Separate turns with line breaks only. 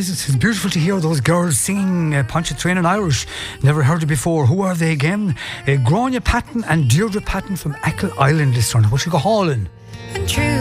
It's beautiful to hear those girls singing Pontchartrain in Irish. Never heard it before. Who are they again? Gráinne Patton and Deirdre Patton from Achill Island this morning. What you go hauling?